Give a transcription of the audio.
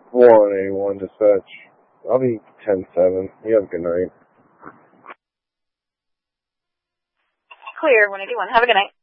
181 dispatch. I'll be 10-7. You have a good night. Clear, 181. Have a good night.